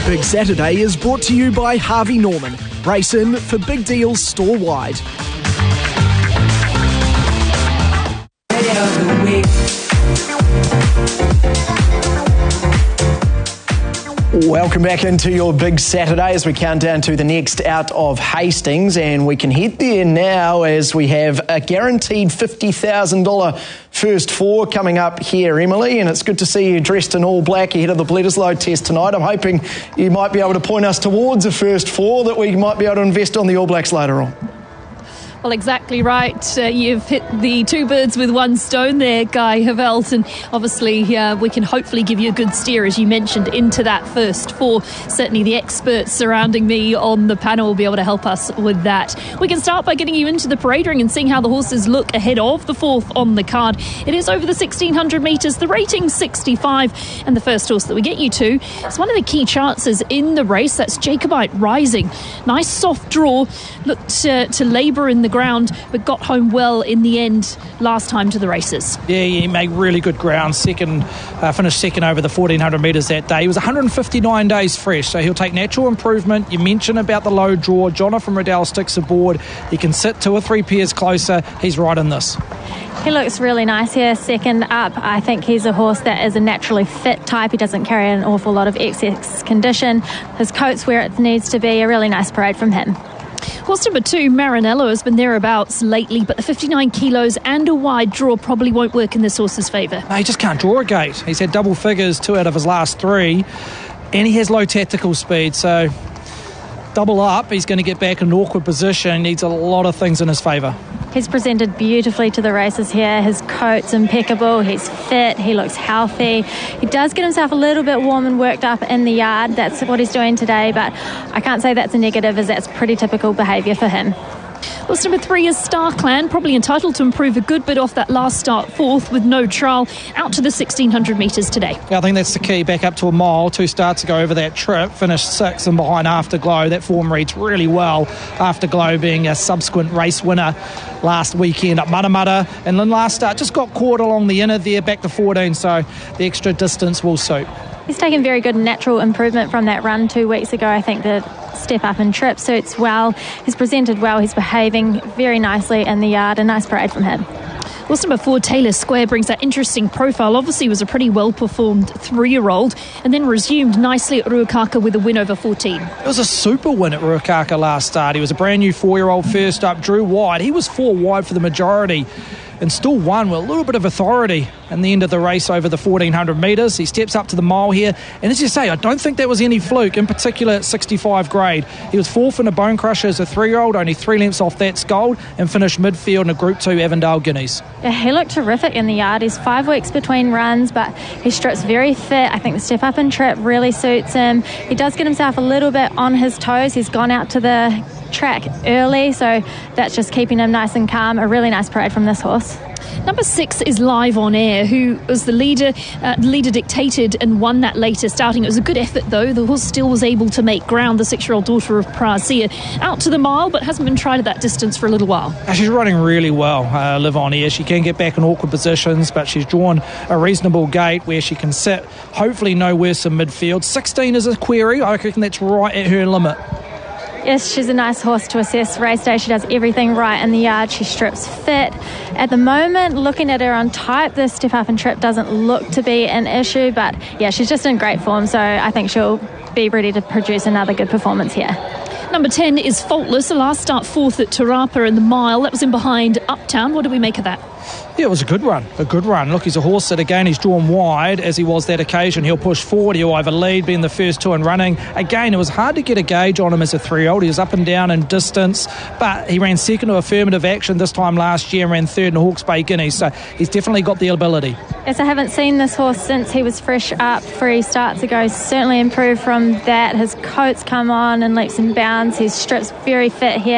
Big Saturday is brought to you by Harvey Norman. Race in for big deals store-wide. Welcome back into your Big Saturday as we count down to the next out of Hastings, and we can head there now as we have a guaranteed $50,000 first four coming up here, Emily, and it's good to see you dressed in all black ahead of the Bledisloe test tonight. I'm hoping you might be able to point us towards a first four that we might be able to invest on the All Blacks later on. Well, exactly right. You've hit the two birds with one stone there, Guy Havelt, and obviously we can hopefully give you a good steer, as you mentioned, into that first four. Certainly the experts surrounding me on the panel will be able to help us with that. We can start by getting you into the parade ring and seeing how the horses look ahead of the fourth on the card. It is over the 1,600 metres, the rating's 65, and the first horse that we get you to is one of the key chances in the race. That's Jacobite Rising. Nice soft draw, looked to labour in the ground, but got home well in the end last time to the races. Yeah, he made really good ground. Finished second over the 1,400 metres that day. He was 159 days fresh, so he'll take natural improvement. You mentioned about the low draw. Jonathan Riddell sticks aboard. He can sit 2 or 3 pairs closer. He's right in this. He looks really nice here, second up. I think he's a horse that is a naturally fit type. He doesn't carry an awful lot of excess condition. His coat's where it needs to be. A really nice parade from him. Horse number 2, Marinello, has been thereabouts lately, but the 59 kilos and a wide draw probably won't work in this horse's favour. No, he just can't draw a gate. He's had double figures 2 out of his last 3, and he has low tactical speed, so double up, he's going to get back in an awkward position. Needs a lot of things in his favour. He's presented beautifully to the races here. His coat's impeccable. He's fit. He looks healthy. He does get himself a little bit warm and worked up in the yard. That's what he's doing today, but I can't say that's a negative, as that's pretty typical behaviour for him. Horse number 3 is Starclan, probably entitled to improve a good bit off that last start fourth with no trial, out to the 1,600 metres today. Yeah, I think that's the key. Back up to a mile, 2 starts ago over that trip, finished 6th and behind Afterglow. That form reads really well. Afterglow being a subsequent race winner last weekend at Matamata, and then last start just got caught along the inner there, back to 14, so the extra distance will suit. He's taken very good natural improvement from that run 2 weeks ago. I think the step up in trip suits well. He's presented well. He's behaving very nicely in the yard. A nice parade from him. Horse number 4, Taylor Square, brings that interesting profile. Obviously was a pretty well-performed 3-year-old and then resumed nicely at Ruakaka with a win over 14. It was a super win at Ruakaka last start. He was a brand new 4-year-old first up, drew wide. He was 4 wide for the majority and still won with a little bit of authority in the end of the race over the 1,400 metres. He steps up to the mile here, and as you say, I don't think that was any fluke, in particular at 65 grade. He was 4th in a Bone Crusher as a 3-year-old, only 3 lengths off That's Gold, and finished midfield in a Group 2 Avondale Guineas. Yeah, he looked terrific in the yard. He's 5 weeks between runs, but he strips very fit. I think the step up and trip really suits him. He does get himself a little bit on his toes. He's gone out to the track early, so that's just keeping him nice and calm. A really nice parade from this horse. Number 6 is Live On Air, who was the leader dictated and won that latest outing. It was a good effort, though. The horse still was able to make ground, the 6-year-old daughter of Prazia, out to the mile, but hasn't been tried at that distance for a little while. She's running really well, Live On Air. She can get back in awkward positions, but she's drawn a reasonable gate where she can sit, hopefully no worse in midfield. 16 is a query. I reckon that's right at her limit. Yes, she's a nice horse to assess race day. She does everything right in the yard. She strips fit. At the moment, looking at her on type, the step up and trip doesn't look to be an issue, but yeah, she's just in great form, so I think she'll be ready to produce another good performance here. Number 10 is Faultless, a last start 4th at Te Rapa in the mile. That was in behind Uptown. What do we make of that? Yeah, it was a good run. Look, he's a horse that, again, he's drawn wide, as he was that occasion. He'll push forward, he'll either lead, being the first 2 in running. Again, it was hard to get a gauge on him as a 3-year-old. He was up and down in distance, but he ran second to Affirmative Action this time last year and ran 3rd in Hawke's Bay Guineas, so he's definitely got the ability. Yes, I haven't seen this horse since he was fresh up 3 starts ago. He's certainly improved from that. His coat's come on in leaps and bounds. His strip's very fit here.